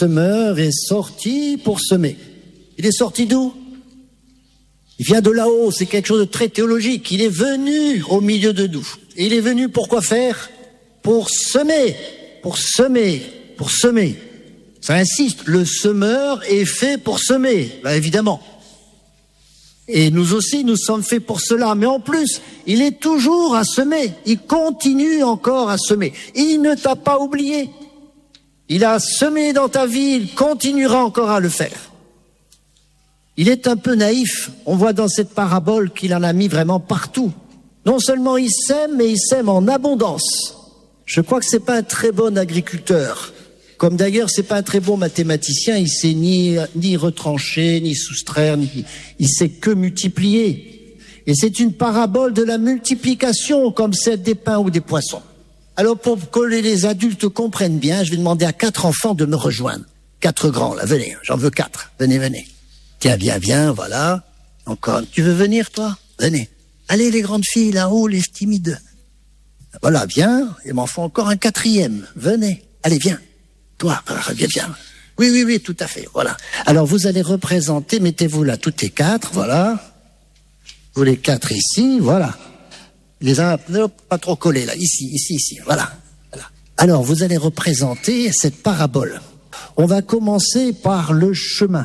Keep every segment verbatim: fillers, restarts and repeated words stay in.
semeur est sorti pour semer. Il est sorti d'où? Il vient de là-haut, c'est quelque chose de très théologique. Il est venu au milieu de nous. Et il est venu pour quoi faire? Pour semer, pour semer, pour semer. Ça insiste, le semeur est fait pour semer, là, évidemment. Et nous aussi, nous sommes faits pour cela. Mais en plus, il est toujours à semer. Il continue encore à semer. Il ne t'a pas oublié. Il a semé dans ta vie, il continuera encore à le faire. Il est un peu naïf. On voit dans cette parabole qu'il en a mis vraiment partout. Non seulement il sème, mais il sème en abondance. Je crois que c'est pas un très bon agriculteur. Comme d'ailleurs, c'est pas un très bon mathématicien. Il sait ni, ni retrancher, ni soustraire, ni, il sait que multiplier. Et c'est une parabole de la multiplication, comme celle des pains ou des poissons. Alors, pour que les adultes comprennent bien, je vais demander à quatre enfants de me rejoindre. Quatre grands, là, venez, j'en veux quatre. Venez, venez. Tiens, viens, viens, voilà. Encore, tu veux venir, toi? Venez. Allez, les grandes filles, là-haut, les timides. Voilà, viens, il m'en faut encore un quatrième. Venez, allez, viens. Toi, viens, viens. Oui, oui, oui, tout à fait, voilà. Alors, vous allez représenter, mettez-vous là, toutes les quatre, voilà. Vous les quatre ici, voilà. Les uns, pas trop collés, là, ici, ici, ici, voilà. voilà. Alors, vous allez représenter cette parabole. On va commencer par le chemin.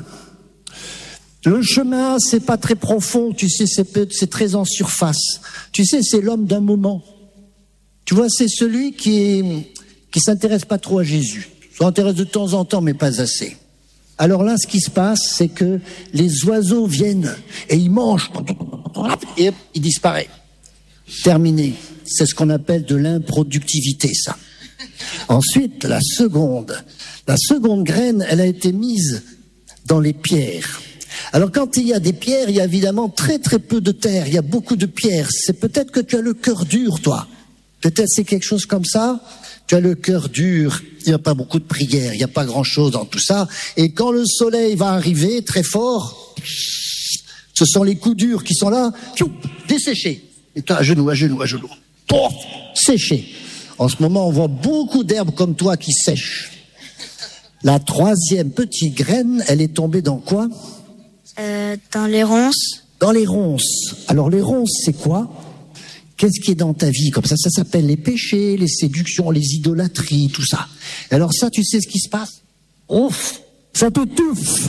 Le chemin, c'est pas très profond, tu sais, c'est, c'est très en surface. Tu sais, c'est l'homme d'un moment. Tu vois, c'est celui qui est, qui s'intéresse pas trop à Jésus. Il s'intéresse de temps en temps, mais pas assez. Alors là, ce qui se passe, c'est que les oiseaux viennent et ils mangent et ils disparaissent. Terminé. C'est ce qu'on appelle de l'improductivité, ça. Ensuite, la seconde. La seconde graine, elle a été mise dans les pierres. Alors quand il y a des pierres, il y a évidemment très très peu de terre. Il y a beaucoup de pierres. C'est peut-être que tu as le cœur dur, toi. Peut-être c'est quelque chose comme ça. Tu as le cœur dur. Il n'y a pas beaucoup de prières. Il n'y a pas grand-chose dans tout ça. Et quand le soleil va arriver très fort, ce sont les coups durs qui sont là, desséchés. Et toi, à genoux, à genoux, à genoux. Pouf, séché. En ce moment, on voit beaucoup d'herbes comme toi qui sèchent. La troisième petite graine, elle est tombée dans quoi? Euh, dans les ronces. Dans les ronces. Alors les ronces, c'est quoi? Qu'est-ce qui est dans ta vie? Comme ça, ça s'appelle les péchés, les séductions, les idolâtries, tout ça. Et alors ça, tu sais ce qui se passe? Ouf, ça t'étouffe.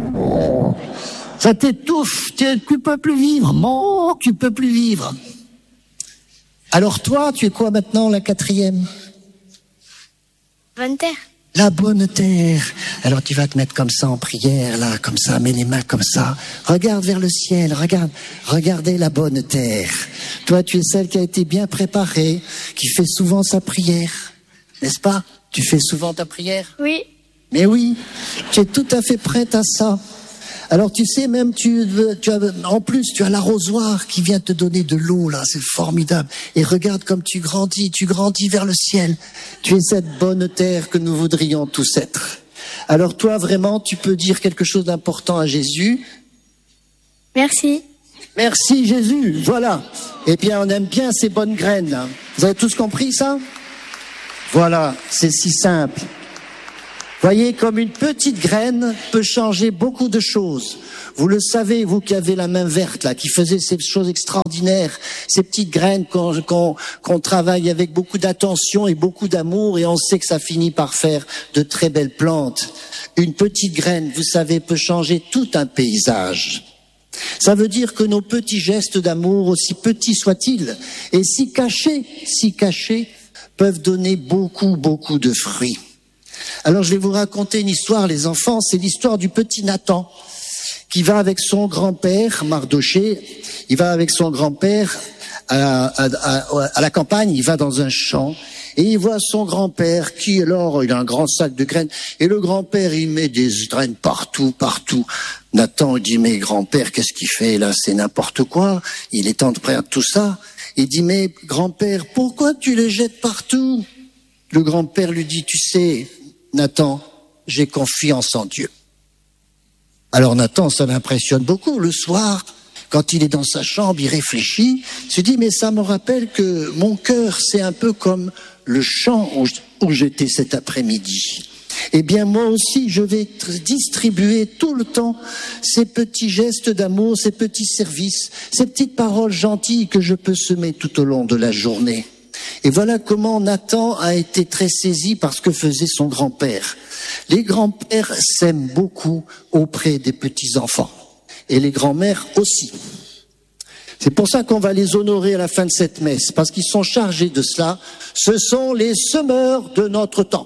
Ça t'étouffe, tu, tu peux plus vivre. Non, tu peux plus vivre. Alors toi, tu es quoi maintenant, la quatrième? Bonne terre. La bonne terre. Alors tu vas te mettre comme ça en prière, là, comme ça, mets les mains comme ça. Regarde vers le ciel, regarde, regardez la bonne terre. Toi, tu es celle qui a été bien préparée, qui fait souvent sa prière. N'est-ce pas? Tu fais souvent ta prière? Oui. Mais oui, tu es tout à fait prête à ça. Alors tu sais, même tu, tu as, en plus tu as l'arrosoir qui vient te donner de l'eau là, c'est formidable. Et regarde comme tu grandis, tu grandis vers le ciel. Tu es cette bonne terre que nous voudrions tous être. Alors toi vraiment, tu peux dire quelque chose d'important à Jésus. Merci. Merci Jésus, voilà. Eh bien on aime bien ces bonnes graines. Vous avez tous compris ça? Voilà, c'est si simple. Voyez, comme une petite graine peut changer beaucoup de choses. Vous le savez, vous qui avez la main verte, là, qui faisait ces choses extraordinaires, ces petites graines qu'on, qu'on, qu'on travaille avec beaucoup d'attention et beaucoup d'amour, et on sait que ça finit par faire de très belles plantes. Une petite graine, vous savez, peut changer tout un paysage. Ça veut dire que nos petits gestes d'amour, aussi petits soient-ils, et si cachés, si cachés, peuvent donner beaucoup, beaucoup de fruits. Alors je vais vous raconter une histoire, les enfants, c'est l'histoire du petit Nathan qui va avec son grand-père, Mardoché, il va avec son grand-père à, à, à, à la campagne, il va dans un champ et il voit son grand-père qui alors, il a un grand sac de graines et le grand-père il met des graines partout, partout. Nathan il dit mais grand-père qu'est-ce qu'il fait là, c'est n'importe quoi, il est temps de prendre tout ça. Il dit mais grand-père pourquoi tu les jettes partout? Le grand-père lui dit tu sais Nathan, j'ai confiance en Dieu. Alors Nathan, ça l'impressionne beaucoup. Le soir, quand il est dans sa chambre, il réfléchit, il se dit, mais ça me rappelle que mon cœur, c'est un peu comme le champ où j'étais cet après-midi. Eh bien, moi aussi, je vais distribuer tout le temps ces petits gestes d'amour, ces petits services, ces petites paroles gentilles que je peux semer tout au long de la journée. Et voilà comment Nathan a été très saisi par ce que faisait son grand-père. Les grands-pères s'aiment beaucoup auprès des petits-enfants. Et les grands-mères aussi. C'est pour ça qu'on va les honorer à la fin de cette messe, parce qu'ils sont chargés de cela. Ce sont les semeurs de notre temps.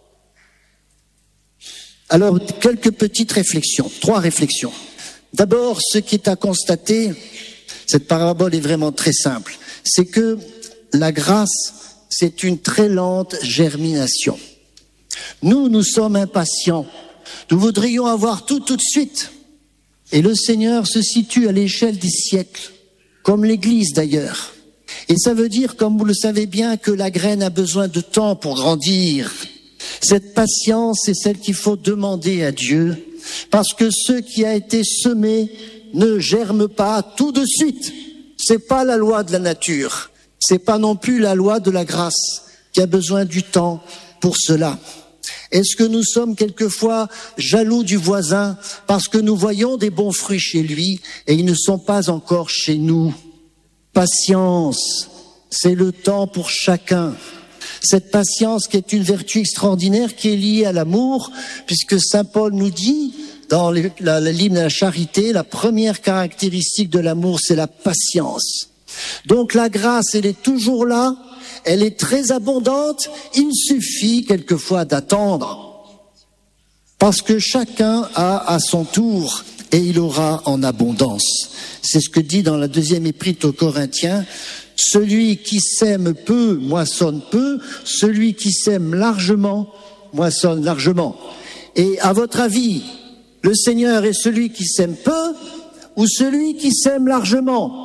Alors, quelques petites réflexions, trois réflexions. D'abord, ce qui est à constater, cette parabole est vraiment très simple, c'est que la grâce, c'est une très lente germination. Nous, nous sommes impatients. Nous voudrions avoir tout tout de suite. Et le Seigneur se situe à l'échelle des siècles, comme l'Église d'ailleurs. Et ça veut dire, comme vous le savez bien, que la graine a besoin de temps pour grandir. Cette patience, c'est celle qu'il faut demander à Dieu, parce que ce qui a été semé ne germe pas tout de suite. C'est pas la loi de la nature. C'est pas non plus la loi de la grâce qui a besoin du temps pour cela. Est-ce que nous sommes quelquefois jaloux du voisin parce que nous voyons des bons fruits chez lui et ils ne sont pas encore chez nous? Patience, c'est le temps pour chacun. Cette patience qui est une vertu extraordinaire qui est liée à l'amour, puisque saint Paul nous dit dans l'hymne la, la, de la charité, la première caractéristique de l'amour, c'est la patience. Donc la grâce, elle est toujours là, elle est très abondante, il suffit quelquefois d'attendre. Parce que chacun a à son tour et il aura en abondance. C'est ce que dit dans la deuxième épître aux Corinthiens, celui qui sème peu moissonne peu, celui qui sème largement moissonne largement. Et à votre avis, le Seigneur est celui qui sème peu ou celui qui sème largement?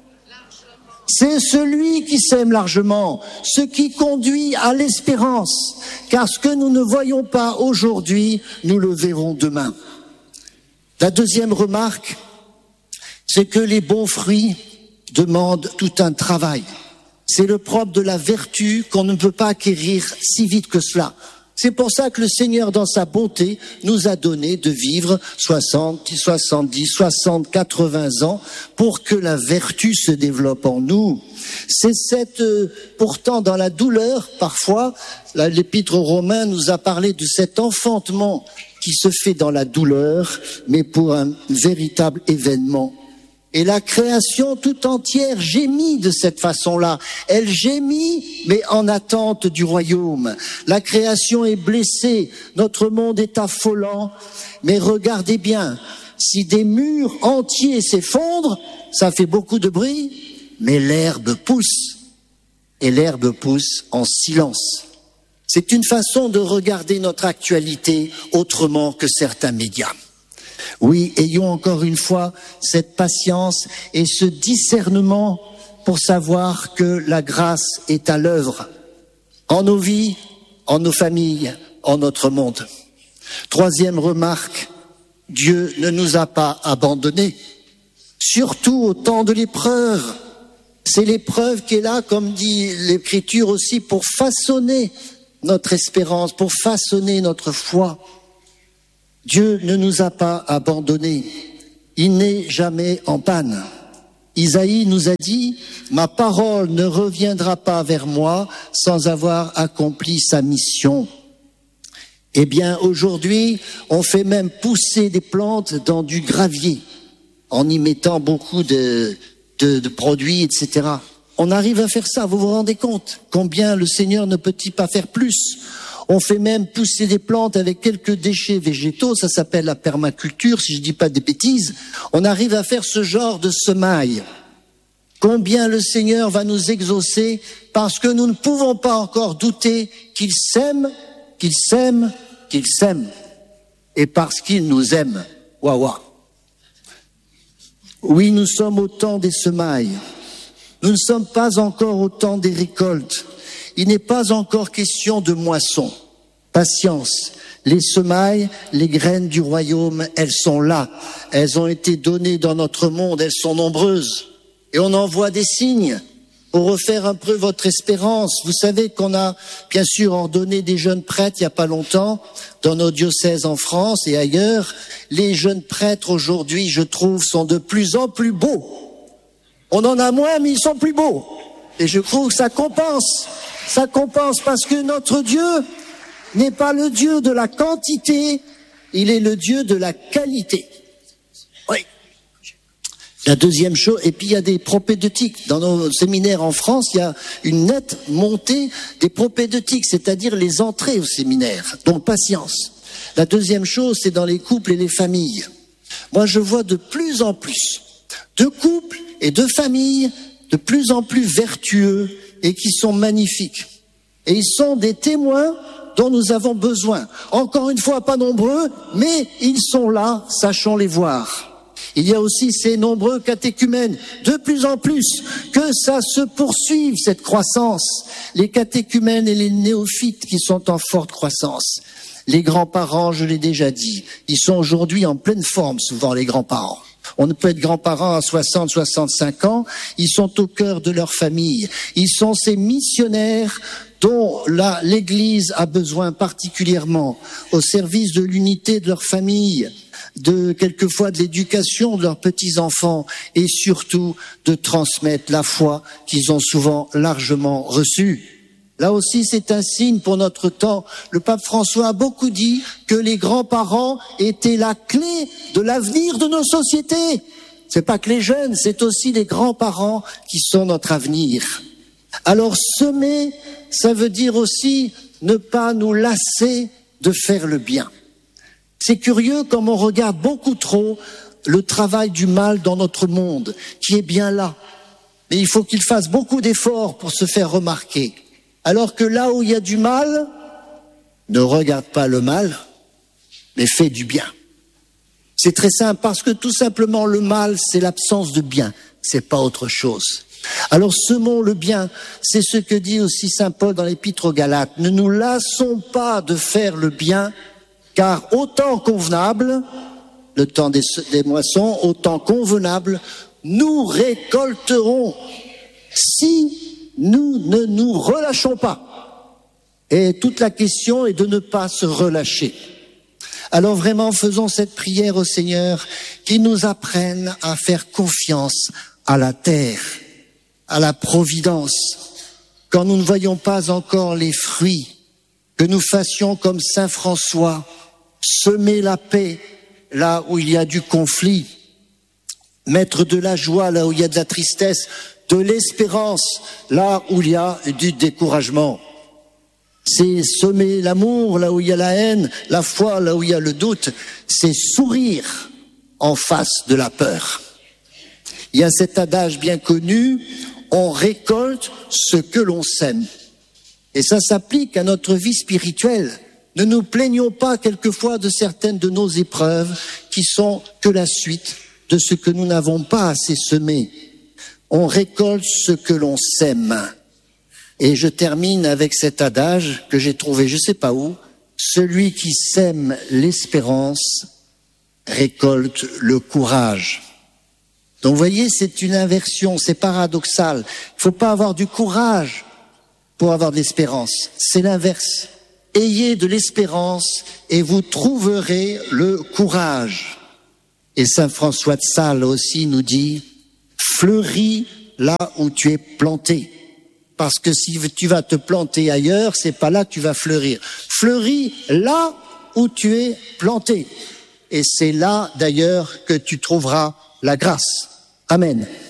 C'est celui qui sème largement, ce qui conduit à l'espérance, car ce que nous ne voyons pas aujourd'hui, nous le verrons demain. La deuxième remarque, c'est que les bons fruits demandent tout un travail. C'est le propre de la vertu qu'on ne peut pas acquérir si vite que cela. C'est pour ça que le Seigneur, dans sa bonté, nous a donné de vivre soixante, soixante-dix, soixante, quatre-vingts ans pour que la vertu se développe en nous. C'est cette, euh, pourtant dans la douleur, parfois, l'épître aux Romains nous a parlé de cet enfantement qui se fait dans la douleur, mais pour un véritable événement. Et la création tout entière gémit de cette façon-là. Elle gémit, mais en attente du royaume. La création est blessée, notre monde est affolant. Mais regardez bien, si des murs entiers s'effondrent, ça fait beaucoup de bruit, mais l'herbe pousse. Et l'herbe pousse en silence. C'est une façon de regarder notre actualité autrement que certains médias. Oui, ayons encore une fois cette patience et ce discernement pour savoir que la grâce est à l'œuvre en nos vies, en nos familles, en notre monde. Troisième remarque, Dieu ne nous a pas abandonnés, surtout au temps de l'épreuve. C'est l'épreuve qui est là, comme dit l'Écriture aussi, pour façonner notre espérance, pour façonner notre foi. Dieu ne nous a pas abandonnés. Il n'est jamais en panne. Isaïe nous a dit, ma parole ne reviendra pas vers moi sans avoir accompli sa mission. Eh bien, aujourd'hui, on fait même pousser des plantes dans du gravier, en y mettant beaucoup de, de, de produits, et cetera. On arrive à faire ça, vous vous rendez compte? Combien le Seigneur ne peut-il pas faire plus? On fait même pousser des plantes avec quelques déchets végétaux, ça s'appelle la permaculture, si je dis pas des bêtises. On arrive à faire ce genre de semailles. Combien le Seigneur va nous exaucer parce que nous ne pouvons pas encore douter qu'il s'aime, qu'il s'aime, qu'il s'aime. Et parce qu'il nous aime. Waouh. Oui, nous sommes au temps des semailles. Nous ne sommes pas encore au temps des récoltes. Il n'est pas encore question de moisson. Patience. Les semailles, les graines du royaume, elles sont là. Elles ont été données dans notre monde, elles sont nombreuses. Et on en voit des signes. pour refaire un peu votre espérance. Vous savez qu'on a bien sûr ordonné des jeunes prêtres il n'y a pas longtemps dans nos diocèses en France et ailleurs. Les jeunes prêtres aujourd'hui, je trouve, sont de plus en plus beaux. On en a moins, mais ils sont plus beaux. Et je trouve que ça compense. Ça compense parce que notre Dieu n'est pas le Dieu de la quantité, il est le Dieu de la qualité. Oui. La deuxième chose, et puis il y a des propédeutiques. Dans nos séminaires en France, il y a une nette montée des propédeutiques, c'est-à-dire les entrées au séminaire. Donc patience. La deuxième chose, c'est dans les couples et les familles. Moi, je vois de plus en plus de couples et de familles de plus en plus vertueux et qui sont magnifiques. Et ils sont des témoins dont nous avons besoin. Encore une fois, pas nombreux, mais ils sont là, sachons les voir. Il y a aussi ces nombreux catéchumènes, de plus en plus, que ça se poursuive, cette croissance. Les catéchumènes et les néophytes qui sont en forte croissance. Les grands-parents, je l'ai déjà dit, ils sont aujourd'hui en pleine forme, souvent les grands-parents. On ne peut être grands-parents à soixante, soixante-cinq ans, ils sont au cœur de leur famille. Ils sont ces missionnaires dont la, l'Église a besoin particulièrement, au service de l'unité de leur famille, de quelquefois de l'éducation de leurs petits-enfants et surtout de transmettre la foi qu'ils ont souvent largement reçue. Là aussi, c'est un signe pour notre temps. Le pape François a beaucoup dit que les grands-parents étaient la clé de l'avenir de nos sociétés. C'est pas que les jeunes, c'est aussi les grands-parents qui sont notre avenir. Alors semer, ça veut dire aussi ne pas nous lasser de faire le bien. C'est curieux comme on regarde beaucoup trop le travail du mal dans notre monde, qui est bien là. Mais il faut qu'il fasse beaucoup d'efforts pour se faire remarquer. Alors que là où il y a du mal, ne regarde pas le mal, mais fais du bien. C'est très simple, parce que tout simplement le mal, c'est l'absence de bien, c'est pas autre chose. Alors semons le bien, c'est ce que dit aussi saint Paul dans l'épître aux Galates. Ne nous lassons pas de faire le bien, car au temps convenable, le temps des, des moissons, au temps convenable, nous récolterons si nous ne nous relâchons pas. Et toute la question est de ne pas se relâcher. Alors vraiment, faisons cette prière au Seigneur qui nous apprenne à faire confiance à la terre, à la providence. Quand nous ne voyons pas encore les fruits, que nous fassions comme saint François, semer la paix là où il y a du conflit, mettre de la joie là où il y a de la tristesse, de l'espérance là où il y a du découragement. C'est semer l'amour là où il y a la haine, la foi là où il y a le doute. C'est sourire en face de la peur. Il y a cet adage bien connu, on récolte ce que l'on sème. Et ça s'applique à notre vie spirituelle. Ne nous plaignons pas quelquefois de certaines de nos épreuves qui sont que la suite de ce que nous n'avons pas assez semé. On récolte ce que l'on sème. Et je termine avec cet adage que j'ai trouvé je ne sais pas où. Celui qui sème l'espérance récolte le courage. Donc vous voyez, c'est une inversion, c'est paradoxal. Il ne faut pas avoir du courage pour avoir de l'espérance. C'est l'inverse. Ayez de l'espérance et vous trouverez le courage. Et saint François de Sales aussi nous dit, fleuris là où tu es planté. Parce que si tu vas te planter ailleurs, c'est pas là que tu vas fleurir. Fleuris là où tu es planté. Et c'est là d'ailleurs que tu trouveras la grâce. Amen.